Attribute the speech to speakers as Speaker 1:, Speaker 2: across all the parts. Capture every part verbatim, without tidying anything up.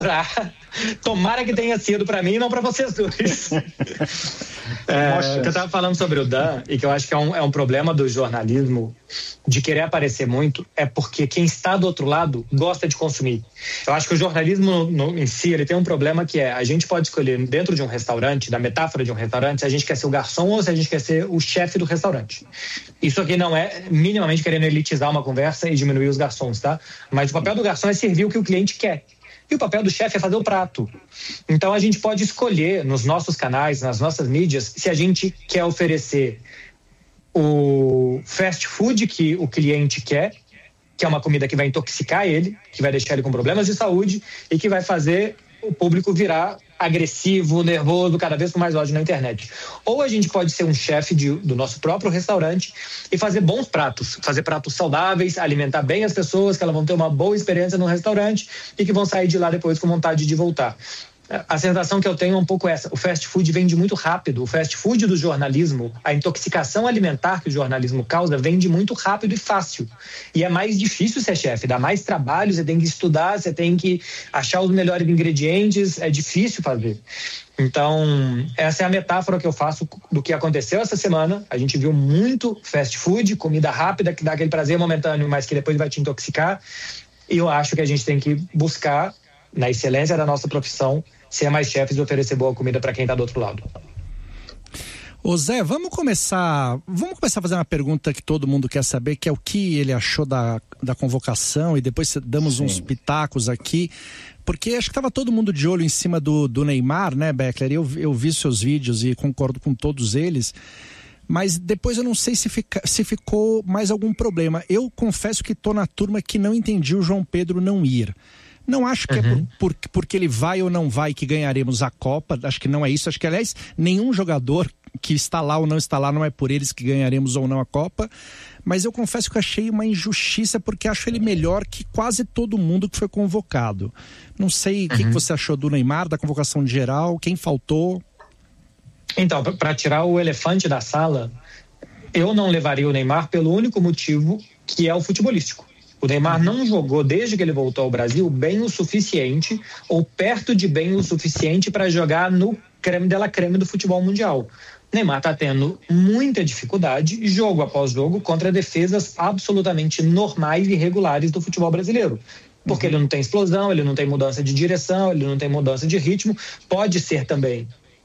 Speaker 1: pra... Tomara que tenha sido para mim e não para vocês dois. É, que eu estava falando sobre o Dan e que eu acho que é um, é um problema do jornalismo de querer aparecer muito, é porque quem está do outro lado gosta de consumir. Eu acho que o jornalismo no, em si, ele tem um problema que é, a gente pode escolher dentro de um restaurante, da metáfora de um restaurante, se a gente quer ser o garçom ou se a gente quer ser o chefe do restaurante. Isso aqui não é minimamente querendo elitizar uma conversa e diminuir os garçons, tá? Mas o papel do garçom é servir o que o cliente quer. E o papel do chefe é fazer o prato. Então a gente pode escolher nos nossos canais, nas nossas mídias, se a gente quer oferecer o fast food que o cliente quer, que é uma comida que vai intoxicar ele, que vai deixar ele com problemas de saúde e que vai fazer o público virar agressivo, nervoso, cada vez com mais ódio na internet. Ou a gente pode ser um chefe de, do nosso próprio restaurante e fazer bons pratos, fazer pratos saudáveis, alimentar bem as pessoas, que elas vão ter uma boa experiência no restaurante e que vão sair de lá depois com vontade de voltar. A sensação que eu tenho é um pouco essa. O fast food vende muito rápido. O fast food do jornalismo, a intoxicação alimentar que o jornalismo causa, vende muito rápido e fácil. E é mais difícil ser chefe, dá mais trabalho, você tem que estudar, você tem que achar os melhores ingredientes, é difícil fazer. Então, essa é a metáfora que eu faço do que aconteceu essa semana. A gente viu muito fast food, comida rápida, que dá aquele prazer momentâneo, mas que depois vai te intoxicar. E eu acho que a gente tem que buscar, na excelência da nossa profissão, ser mais chefes e oferecer boa comida para quem está do outro lado.
Speaker 2: Ô Zé, vamos começar vamos começar a fazer uma pergunta que todo mundo quer saber, que é o que ele achou da, da convocação, e depois damos Sim. uns pitacos aqui, porque acho que estava todo mundo de olho em cima do, do Neymar, né, Beckler? Eu, eu vi seus vídeos e concordo com todos eles, mas depois eu não sei se, fica, se ficou mais algum problema. Eu confesso que estou na turma que não entendi o João Pedro não ir. Não acho que uhum. é por, por, porque ele vai ou não vai que ganharemos a Copa, acho que não é isso, acho que aliás nenhum jogador que está lá ou não está lá, não é por eles que ganharemos ou não a Copa, mas eu confesso que achei uma injustiça porque acho ele melhor que quase todo mundo que foi convocado. Não sei o uhum. que, que você achou do Neymar, da convocação de geral, quem faltou?
Speaker 1: Então, para tirar o elefante da sala, eu não levaria o Neymar pelo único motivo que é o futebolístico. O Neymar não jogou, desde que ele voltou ao Brasil, bem o suficiente, ou perto de bem o suficiente para jogar no creme de la creme do futebol mundial. O Neymar está tendo muita dificuldade, jogo após jogo, contra defesas absolutamente normais e regulares do futebol brasileiro. Porque uhum. ele não tem explosão, ele não tem mudança de direção, ele não tem mudança de ritmo. Pode ser também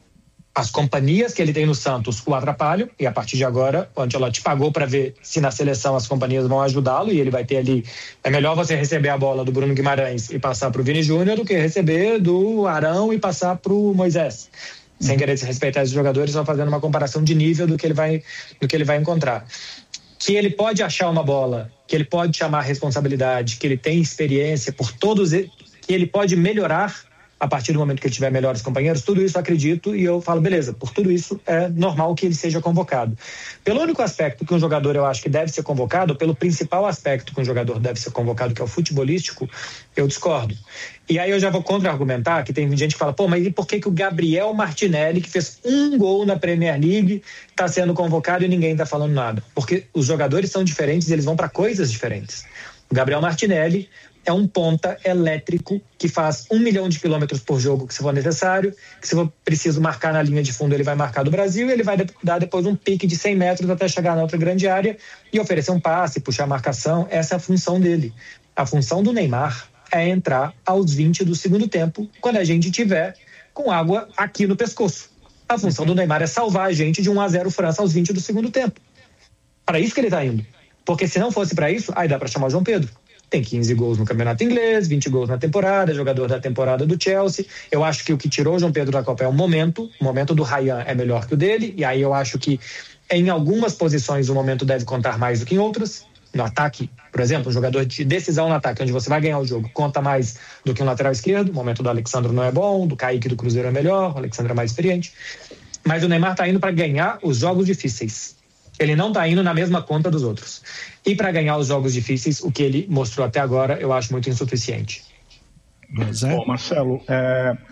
Speaker 1: as companhias que ele tem no Santos o atrapalham, e a partir de agora o Ancelotti pagou para ver se na seleção as companhias vão ajudá-lo, e ele vai ter ali, é melhor você receber a bola do Bruno Guimarães e passar para o Vini Júnior do que receber do Arão e passar para o Moisés. Uhum. Sem querer desrespeitar esses jogadores, só fazendo uma comparação de nível do que ele vai, do que ele vai encontrar. Que ele pode achar uma bola, que ele pode chamar a responsabilidade, que ele tem experiência por todos, que ele pode melhorar a partir do momento que ele tiver melhores companheiros, tudo isso eu acredito, e eu falo, beleza, por tudo isso é normal que ele seja convocado. Pelo único aspecto que um jogador eu acho que deve ser convocado, pelo principal aspecto que um jogador deve ser convocado, que é o futebolístico, eu discordo. E aí eu já vou contra-argumentar, que tem gente que fala, pô, mas e por que que o Gabriel Martinelli, que fez um gol na Premier League, está sendo convocado e ninguém está falando nada? Porque os jogadores são diferentes e eles vão para coisas diferentes. O Gabriel Martinelli é um ponta elétrico que faz um milhão de quilômetros por jogo que se for necessário, que se for preciso marcar na linha de fundo, ele vai marcar do Brasil, e ele vai dar depois um pique de cem metros até chegar na outra grande área e oferecer um passe, puxar a marcação. Essa é a função dele. A função do Neymar é entrar aos vinte do segundo tempo, quando a gente tiver com água aqui no pescoço. A função do Neymar é salvar a gente de um a zero França aos vinte do segundo tempo. Para isso que ele está indo. Porque se não fosse para isso, aí dá para chamar o João Pedro. Tem quinze gols no campeonato inglês, vinte gols na temporada, jogador da temporada do Chelsea. Eu acho que o que tirou o João Pedro da Copa é o momento. O momento do Ryan é melhor que o dele. E aí eu acho que em algumas posições o momento deve contar mais do que em outras. No ataque, por exemplo, um jogador de decisão no ataque, onde você vai ganhar o jogo, conta mais do que um lateral esquerdo. O momento do Alexandre não é bom, do Kaique do Cruzeiro é melhor, o Alexandre é mais experiente. Mas o Neymar está indo para ganhar os jogos difíceis. Ele não está indo na mesma conta dos outros. E para ganhar os jogos difíceis, o que ele mostrou até agora, eu acho muito insuficiente.
Speaker 3: Bom, Marcelo, é,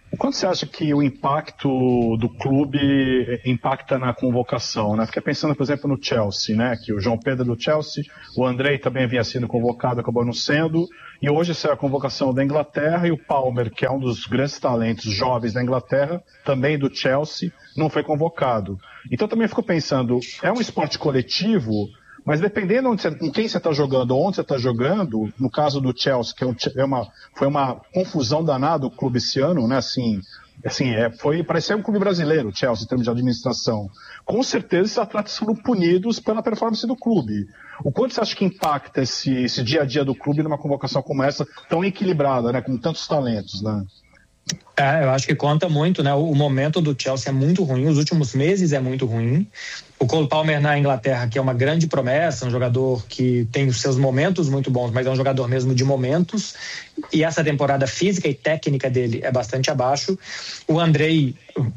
Speaker 3: O quanto você acha que o impacto do clube impacta na convocação, né? Fiquei pensando, por exemplo, no Chelsea, né? Que o João Pedro do Chelsea, o Andrei também havia sido convocado, acabou não sendo, e hoje saiu a convocação da Inglaterra, e o Palmer, que é um dos grandes talentos jovens da Inglaterra, também do Chelsea, não foi convocado. Então também fico pensando, é um esporte coletivo, mas dependendo onde você, em quem você está jogando, onde você está jogando, no caso do Chelsea, que é, um, é uma, foi uma confusão danada o clube esse ano, né? Assim, assim é, foi, parecia um clube brasileiro, o Chelsea, em termos de administração. Com certeza esses atletas foram punidos pela performance do clube. O quanto você acha que impacta esse, esse dia a dia do clube numa convocação como essa, tão equilibrada, né? Com tantos talentos, né?
Speaker 1: É, eu acho que conta muito, né? O momento do Chelsea é muito ruim, os últimos meses é muito ruim. O Cole Palmer na Inglaterra, que é uma grande promessa, um jogador que tem os seus momentos muito bons, mas é um jogador mesmo de momentos. E essa temporada física e técnica dele é bastante abaixo. O Andrei,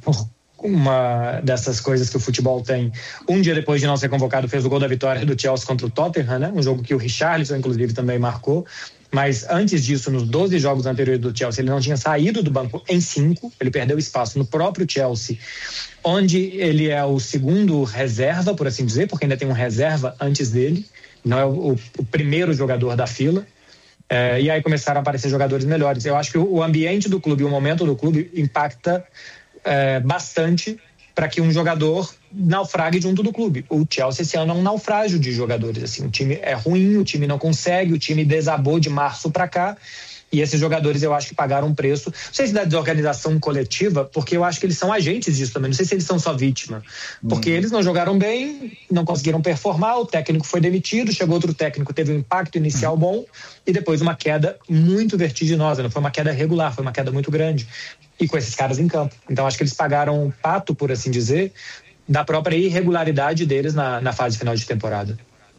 Speaker 1: uma dessas coisas que o futebol tem, um dia depois de não ser convocado, fez o gol da vitória do Chelsea contra o Tottenham, né? Um jogo que o Richarlison, inclusive, também marcou. Mas antes disso, nos doze jogos anteriores do Chelsea, ele não tinha saído do banco em cinco. Ele perdeu espaço no próprio Chelsea, onde ele é o segundo reserva, por assim dizer, porque ainda tem um reserva antes dele. Não é o, o primeiro jogador da fila. É, e aí começaram a aparecer jogadores melhores. Eu acho que o ambiente do clube, o momento do clube impacta é, bastante para que um jogador naufrague junto do clube. O Chelsea esse ano é um naufrágio de jogadores. Assim, o time é ruim, o time não consegue, o time desabou de março para cá. E esses jogadores eu acho que pagaram um preço. Não sei se da desorganização coletiva, porque eu acho que eles são agentes disso também. Não sei se eles são só vítima. Porque hum. eles não jogaram bem, não conseguiram performar, o técnico foi demitido, chegou outro técnico, teve um impacto inicial bom e depois uma queda muito vertiginosa. Não foi uma queda regular, foi uma queda muito grande. E com esses caras em campo. Então acho que eles pagaram um pato, por assim dizer, da própria irregularidade deles na, na fase final de temporada.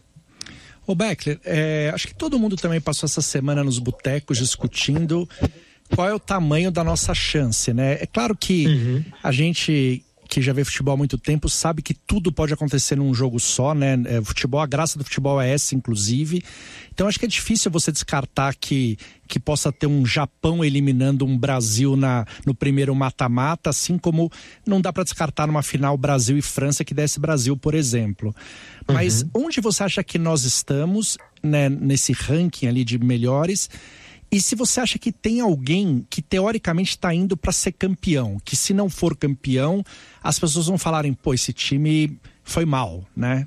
Speaker 2: Ô Beckler, é, acho que todo mundo também passou essa semana nos botecos discutindo qual é o tamanho da nossa chance, né? É claro que uhum. a gente que já vê futebol há muito tempo sabe que tudo pode acontecer num jogo só, né? É, futebol, a graça do futebol é essa, inclusive. Então acho que é difícil você descartar que, que possa ter um Japão eliminando um Brasil na, no primeiro mata-mata, assim como não dá para descartar numa final Brasil e França que desse Brasil, por exemplo. Mas uhum. onde você acha que nós estamos, né, nesse ranking ali de melhores? E se você acha que tem alguém que teoricamente está indo para ser campeão, que se não for campeão, as pessoas vão falarem, pô, esse time foi mal, né?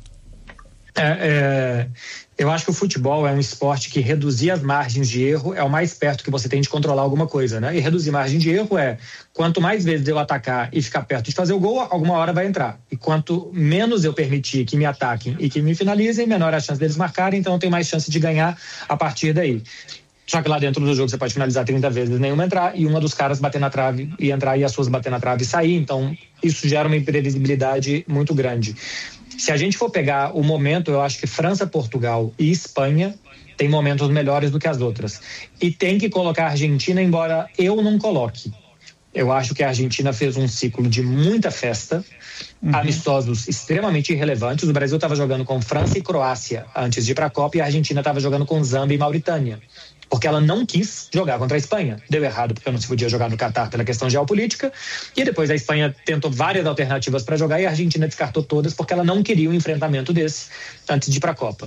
Speaker 1: É, é, eu acho que o futebol é um esporte que reduzir as margens de erro é o mais perto que você tem de controlar alguma coisa, né? E reduzir margem de erro é, quanto mais vezes eu atacar e ficar perto de fazer o gol, alguma hora vai entrar. E quanto menos eu permitir que me ataquem e que me finalizem, menor a chance deles marcarem, então eu tenho mais chance de ganhar a partir daí. Só que lá dentro do jogo você pode finalizar trinta vezes, nenhuma entrar, e uma dos caras bater na trave e entrar, e as suas bater na trave e sair. Então, isso gera uma imprevisibilidade muito grande. Se a gente for pegar o momento, eu acho que França, Portugal e Espanha têm momentos melhores do que as outras. E tem que colocar a Argentina, embora eu não coloque. Eu acho que a Argentina fez um ciclo de muita festa, uhum. amistosos extremamente irrelevantes. O Brasil estava jogando com França e Croácia antes de ir para a Copa, e a Argentina estava jogando com Zâmbia e Mauritânia. Porque ela não quis jogar contra a Espanha. Deu errado porque não se podia jogar no Catar pela questão geopolítica. E depois a Espanha tentou várias alternativas para jogar e a Argentina descartou todas porque ela não queria um enfrentamento desse antes de ir para a Copa.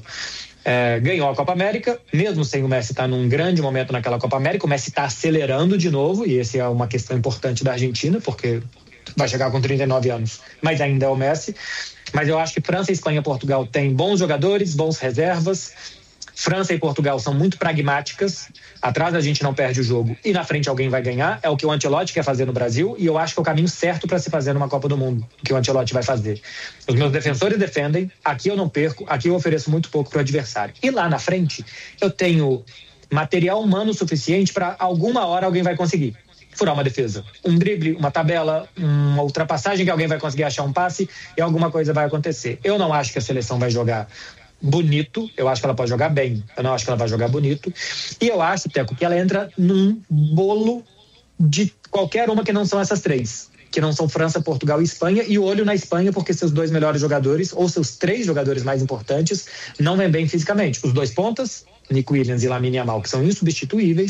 Speaker 1: É, ganhou a Copa América, mesmo sem o Messi estar num grande momento naquela Copa América. O Messi está acelerando de novo, e essa é uma questão importante da Argentina, porque vai chegar com trinta e nove anos, mas ainda é o Messi. Mas eu acho que França, Espanha e Portugal têm bons jogadores, bons reservas. França e Portugal são muito pragmáticas. Atrás a gente não perde o jogo e na frente alguém vai ganhar. É o que o Ancelotti quer fazer no Brasil, e eu acho que é o caminho certo para se fazer numa Copa do Mundo, o que o Ancelotti vai fazer. Os meus defensores defendem, aqui eu não perco, aqui eu ofereço muito pouco para o adversário. E lá na frente eu tenho material humano suficiente para alguma hora alguém vai conseguir furar uma defesa. Um drible, uma tabela, uma ultrapassagem que alguém vai conseguir achar um passe e alguma coisa vai acontecer. Eu não acho que a seleção vai jogar bonito, eu acho que ela pode jogar bem, eu não acho que ela vai jogar bonito, e eu acho, Teco, que ela entra num bolo de qualquer uma que não são essas três, que não são França, Portugal e Espanha, e o olho na Espanha porque seus dois melhores jogadores, ou seus três jogadores mais importantes, não vêm bem fisicamente. Os dois pontas, Nico Williams e Lamine Yamal, que são insubstituíveis,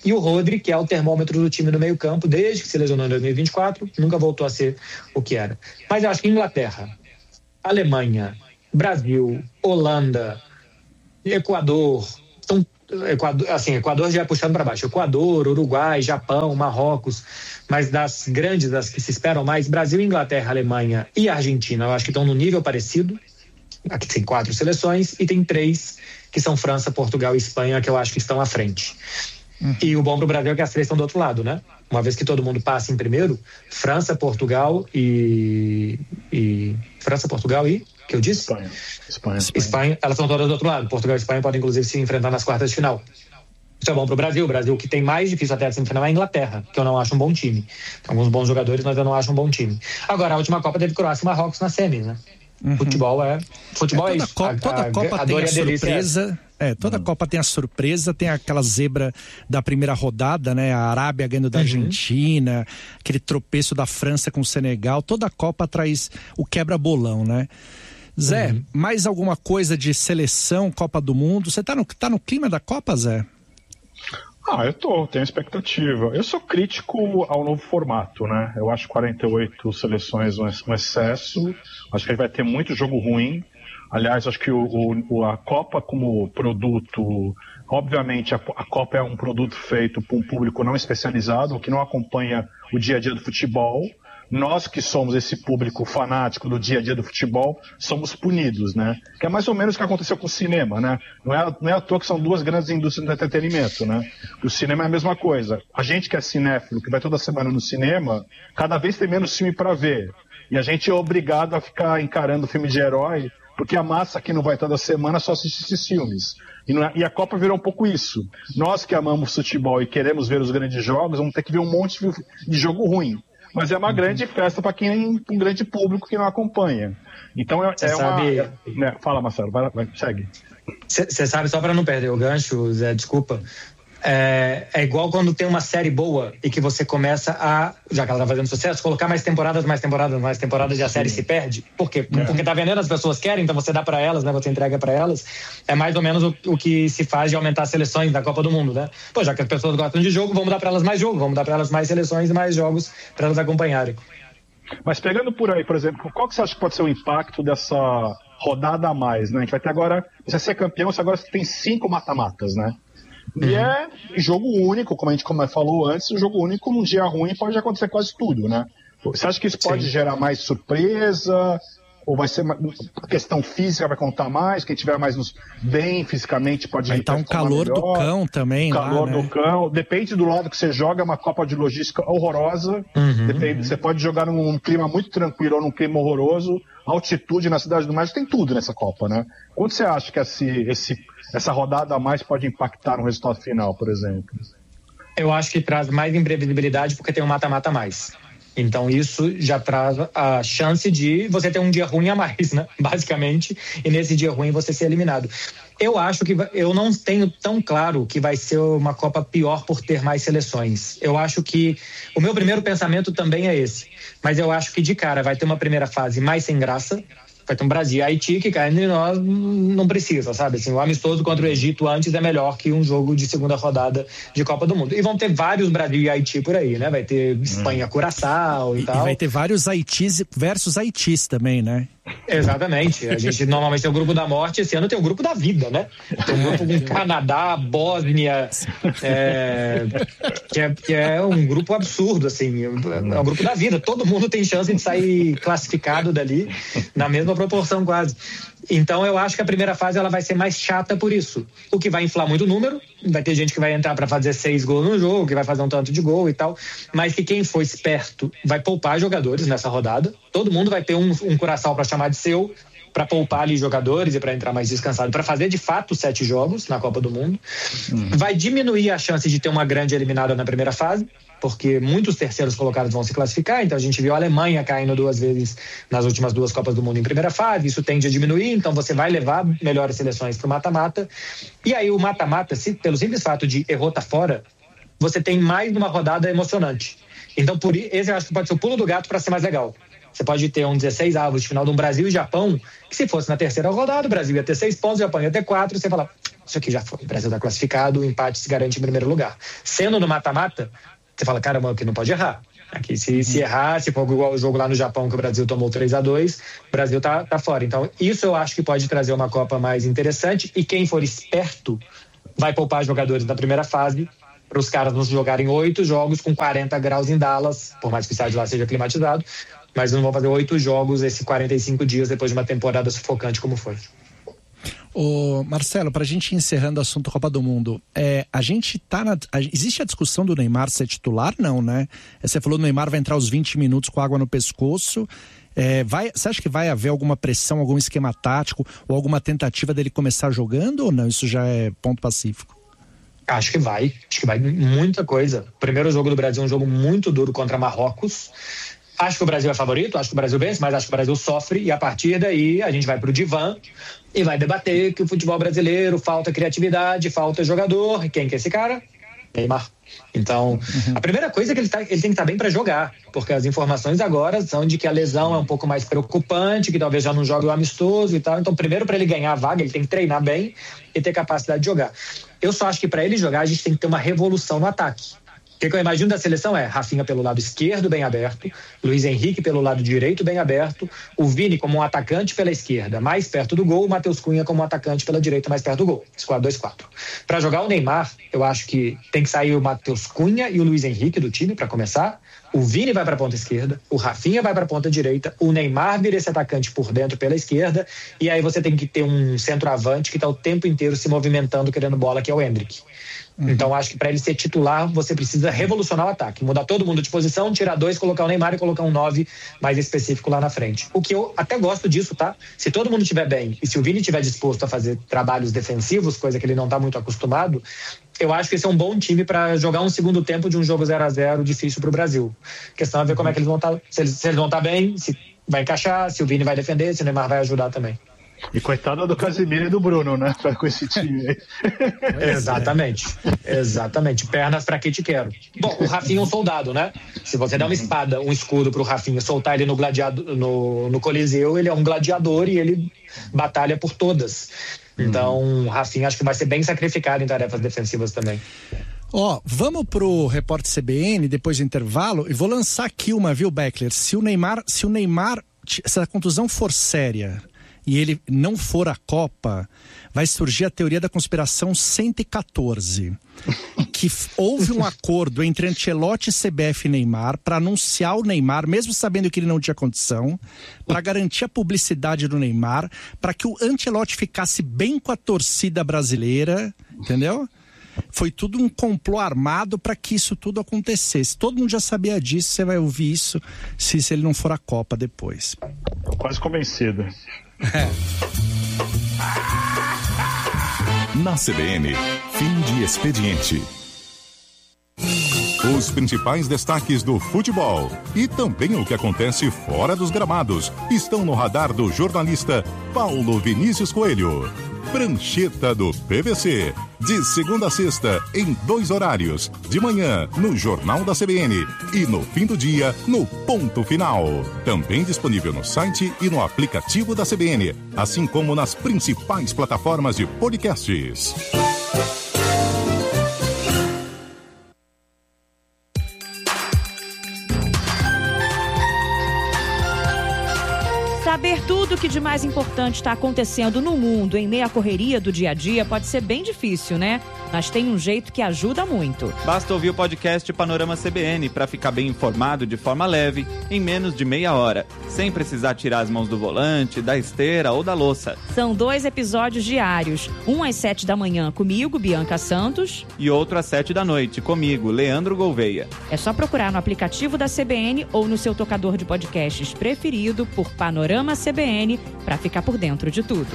Speaker 1: e o Rodri, que é o termômetro do time no meio campo, desde que se lesionou em dois mil e vinte e quatro, nunca voltou a ser o que era. Mas eu acho que Inglaterra, Alemanha, Brasil, Holanda, Equador, são, Equador, assim, Equador já puxando para baixo, Equador, Uruguai, Japão, Marrocos, mas das grandes, das que se esperam mais, Brasil, Inglaterra, Alemanha e Argentina, eu acho que estão no nível parecido. Aqui tem quatro seleções e tem três que são França, Portugal e Espanha, que eu acho que estão à frente. Uhum. E o bom pro Brasil é que as três estão do outro lado, né? Uma vez que todo mundo passa em primeiro, França, Portugal e... e... França, Portugal e... que eu disse?
Speaker 3: Espanha. Espanha.
Speaker 1: Espanha. Elas são todas do outro lado. Portugal e Espanha podem, inclusive, se enfrentar nas quartas de final. Isso é bom pro Brasil. O Brasil, que tem mais difícil até a semifinal é a Inglaterra, que eu não acho um bom time. Tem alguns bons jogadores, mas eu não acho um bom time. Agora, a última Copa teve Croácia e Marrocos na semi, né? Uhum. Futebol é... Futebol é,
Speaker 2: é toda
Speaker 1: isso.
Speaker 2: Copa, toda a, a Copa a tem a, a surpresa... É, toda uhum. Copa tem a surpresa, tem aquela zebra da primeira rodada, né? A Arábia ganhando da uhum. Argentina, aquele tropeço da França com o Senegal. Toda a Copa traz o quebra-bolão, né? Zé, uhum. mais alguma coisa de seleção, Copa do Mundo? Você tá no, tá no clima da Copa, Zé?
Speaker 3: Ah, eu tô, tenho expectativa. Eu sou crítico ao novo formato, né? Eu acho quarenta e oito seleções um excesso. Acho que a gente vai ter muito jogo ruim. Aliás, acho que o, o, a Copa como produto, obviamente a, a Copa é um produto feito por um público não especializado, que não acompanha o dia a dia do futebol. Nós que somos esse público fanático do dia a dia do futebol, somos punidos, né? Que é mais ou menos o que aconteceu com o cinema, né? Não é, não é à toa que são duas grandes indústrias do entretenimento, né? O cinema é a mesma coisa. A gente que é cinéfilo, que vai toda semana no cinema, cada vez tem menos filme para ver. E a gente é obrigado a ficar encarando filme de herói, porque a massa que não vai toda semana só assiste esses filmes. E, não é, e a Copa virou um pouco isso. Nós que amamos futebol e queremos ver os grandes jogos, vamos ter que ver um monte de jogo ruim. Mas é uma grande festa para quem um grande público que não acompanha. Então é, é
Speaker 1: sabe...
Speaker 3: uma. Né? Fala, Marcelo, vai, vai, segue.
Speaker 1: Você sabe, só para não perder o gancho, Zé, desculpa. É, é igual quando tem uma série boa e que você começa a, já que ela tá fazendo sucesso, colocar mais temporadas, mais temporadas, mais temporadas e a série se perde. Por quê? É. Porque tá vendendo, as pessoas querem, então você dá para elas, né? Você entrega para elas. É mais ou menos o, o que se faz de aumentar as seleções da Copa do Mundo, né? Pô, já que as pessoas gostam de jogo, vamos dar para elas mais jogo, vamos dar para elas mais seleções e mais jogos para elas acompanharem.
Speaker 3: Mas pegando por aí, por exemplo, qual que você acha que pode ser o impacto dessa rodada a mais, né? A gente vai ter agora, você ser campeão, você agora tem cinco mata-matas, né? E uhum. é jogo único, como a gente como falou antes, o jogo único num dia ruim pode acontecer quase tudo, né? Você acha que isso pode Sim. gerar mais surpresa? Ou vai ser uma a questão física vai contar mais? Quem tiver mais nos bem fisicamente pode...
Speaker 2: Vai estar um calor melhor. do cão também.
Speaker 3: Calor
Speaker 2: lá,
Speaker 3: do
Speaker 2: né?
Speaker 3: cão. Depende do lado que você joga, é uma Copa de logística horrorosa.
Speaker 1: Uhum.
Speaker 3: Depende, você pode jogar num clima muito tranquilo ou num clima horroroso. Altitude na Cidade do México, tem tudo nessa Copa, né? Quanto você acha que esse, esse, essa rodada a mais pode impactar no resultado final, por exemplo?
Speaker 1: Eu acho que traz mais imprevisibilidade porque tem um mata-mata a mais. Então isso já traz a chance de você ter um dia ruim a mais, né? Basicamente, e nesse dia ruim você ser eliminado. Eu acho que eu não tenho tão claro que vai ser uma Copa pior por ter mais seleções. Eu acho que o meu primeiro pensamento também é esse, mas eu acho que de cara vai ter uma primeira fase mais sem graça. Vai ter um Brasil e Haiti que caindo em nós não precisa, sabe? Assim, o amistoso contra o Egito antes é melhor que um jogo de segunda rodada de Copa do Mundo. E vão ter vários Brasil e Haiti por aí, né? Vai ter Espanha, Curaçao e, e tal.
Speaker 2: E vai ter vários Haitis versus Haitis também, né?
Speaker 1: Exatamente. A gente normalmente tem o grupo da morte, esse ano tem o grupo da vida, né? Tem um grupo com Canadá, Bósnia, é, que, é, que é um grupo absurdo, assim, é um grupo da vida. Todo mundo tem chance de sair classificado dali, na mesma proporção quase. Então eu acho que a primeira fase ela vai ser mais chata por isso, o que vai inflar muito o número, vai ter gente que vai entrar para fazer seis gols no jogo, que vai fazer um tanto de gol e tal, mas que quem for esperto vai poupar jogadores nessa rodada, todo mundo vai ter um, um coração para chamar de seu, para poupar ali jogadores e para entrar mais descansado, para fazer de fato sete jogos na Copa do Mundo. Hum. Vai diminuir a chance de ter uma grande eliminada na primeira fase, porque muitos terceiros colocados vão se classificar, então a gente viu a Alemanha caindo duas vezes nas últimas duas Copas do Mundo em primeira fase, isso tende a diminuir, então você vai levar melhores seleções para o mata-mata, e aí o mata-mata, se, pelo simples fato de errou tá fora, você tem mais uma rodada emocionante. Então por esse eu acho que pode ser o pulo do gato para ser mais legal. Você pode ter um dezesseis avos de final de um Brasil e Japão, que se fosse na terceira rodada, o Brasil ia ter seis pontos, o Japão ia ter quatro, você fala, isso aqui já foi. O Brasil está classificado, o empate se garante em primeiro lugar. Sendo no mata-mata, você fala, caramba, aqui não pode errar. Aqui, se, se errar, se for igual o jogo lá no Japão que o Brasil tomou três a dois, o Brasil tá, tá fora. Então, isso eu acho que pode trazer uma Copa mais interessante, e quem for esperto vai poupar jogadores da primeira fase para os caras não jogarem oito jogos com quarenta graus em Dallas, por mais que o estádio lá seja climatizado, mas não vão fazer oito jogos esses quarenta e cinco dias depois de uma temporada sufocante como foi.
Speaker 2: Ô Marcelo, para a gente ir encerrando o assunto Copa do Mundo, é, a gente tá na, a, existe a discussão do Neymar ser titular? Não, né? Você falou que o Neymar vai entrar os vinte minutos com água no pescoço. É, vai, você acha que vai haver alguma pressão, algum esquema tático ou alguma tentativa dele começar jogando ou não? Isso já é ponto pacífico?
Speaker 1: Acho que vai, acho que vai muita coisa. O primeiro jogo do Brasil é um jogo muito duro contra Marrocos. Acho que o Brasil é favorito, acho que o Brasil vence, mas acho que o Brasil sofre, e a partir daí a gente vai pro divã e vai debater que o futebol brasileiro falta criatividade, falta jogador. E quem que é esse cara? Neymar. Então, uhum. a primeira coisa é que ele, tá, ele tem que estar bem para jogar, porque as informações agora são de que a lesão é um pouco mais preocupante, que talvez já não jogue o amistoso e tal. Então, primeiro, para ele ganhar a vaga, ele tem que treinar bem e ter capacidade de jogar. Eu só acho que para ele jogar, a gente tem que ter uma revolução no ataque. O que eu imagino da seleção é Rafinha pelo lado esquerdo bem aberto, Luiz Henrique pelo lado direito bem aberto, o Vini como um atacante pela esquerda mais perto do gol, o Matheus Cunha como um atacante pela direita mais perto do gol. quatro dois quatro. Para jogar o Neymar, eu acho que tem que sair o Matheus Cunha e o Luiz Henrique do time para começar. O Vini vai para a ponta esquerda, o Rafinha vai para a ponta direita, o Neymar vira esse atacante por dentro pela esquerda, e aí você tem que ter um centroavante que está o tempo inteiro se movimentando querendo bola, que é o Endrick. Uhum. Então acho que para ele ser titular você precisa revolucionar o ataque, mudar todo mundo de posição, tirar dois, colocar o Neymar e colocar um nove mais específico lá na frente. O que eu até gosto disso, tá? Se todo mundo estiver bem e se o Vini estiver disposto a fazer trabalhos defensivos, coisa que ele não está muito acostumado, eu acho que esse é um bom time para jogar um segundo tempo de um jogo zero a zero difícil para o Brasil. A questão é ver como é que eles vão estar, se eles, se eles vão estar bem, se vai encaixar, se o Vini vai defender, se o Neymar vai ajudar também.
Speaker 3: E coitada do Casemiro e do Bruno, né? Com esse time aí.
Speaker 1: Exatamente. Exatamente. Pernas pra que te quero. Bom, o Rafinha é um soldado, né? Se você der uma espada, um escudo pro Rafinha, soltar ele no, gladiado, no, no Coliseu, ele é um gladiador e ele batalha por todas. Então, o Rafinha acho que vai ser bem sacrificado em tarefas defensivas também.
Speaker 2: Ó, oh, vamos pro repórter C B N depois do intervalo e vou lançar aqui uma, viu, Beckler? Se o Neymar, se o Neymar, se a contusão for séria e ele não for à Copa, vai surgir a teoria da conspiração cento e quatorze. Que houve um acordo entre Ancelotti, C B F e Neymar para anunciar o Neymar, mesmo sabendo que ele não tinha condição, para garantir a publicidade do Neymar, para que o Ancelotti ficasse bem com a torcida brasileira, entendeu? Foi tudo um complô armado para que isso tudo acontecesse. Todo mundo já sabia disso, você vai ouvir isso se, se ele não for à Copa depois.
Speaker 3: Quase convencido.
Speaker 2: É.
Speaker 4: Na C B N, fim de expediente. Os principais destaques do futebol e também o que acontece fora dos gramados estão no radar do jornalista Paulo Vinícius Coelho. Prancheta do P V C, de segunda a sexta, em dois horários, de manhã no Jornal da C B N e no fim do dia no Ponto Final. Também disponível no site e no aplicativo da C B N, assim como nas principais plataformas de podcasts.
Speaker 5: Saber tudo o que de mais importante está acontecendo no mundo em meio à correria do dia a dia pode ser bem difícil, né? Mas tem um jeito que ajuda muito.
Speaker 6: Basta ouvir o podcast Panorama C B N para ficar bem informado de forma leve, em menos de meia hora, sem precisar tirar as mãos do volante, da esteira ou da louça.
Speaker 5: São dois episódios diários, um às sete da manhã comigo, Bianca Santos,
Speaker 6: e outro às sete da noite comigo, Leandro Gouveia.
Speaker 5: É só procurar no aplicativo da C B N ou no seu tocador de podcasts preferido por Panorama C B N para ficar por dentro de tudo.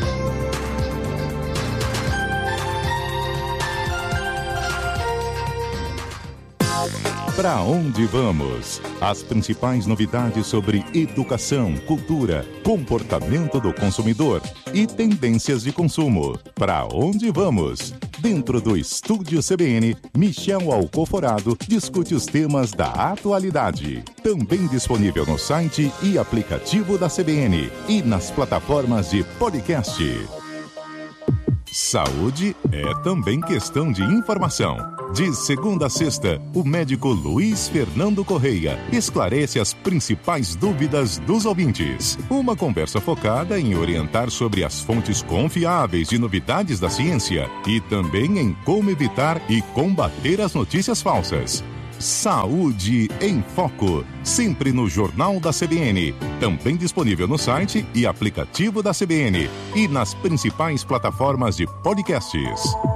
Speaker 4: Para onde vamos? As principais novidades sobre educação, cultura, comportamento do consumidor e tendências de consumo. Para onde vamos? Dentro do Estúdio C B N, Michel Alcoforado discute os temas da atualidade. Também disponível no site e aplicativo da C B N e nas plataformas de podcast. Saúde é também questão de informação. De segunda a sexta, o médico Luiz Fernando Correia esclarece as principais dúvidas dos ouvintes. Uma conversa focada em orientar sobre as fontes confiáveis de novidades da ciência e também em como evitar e combater as notícias falsas. Saúde em Foco, sempre no Jornal da C B N, também disponível no site e aplicativo da C B N e nas principais plataformas de podcasts.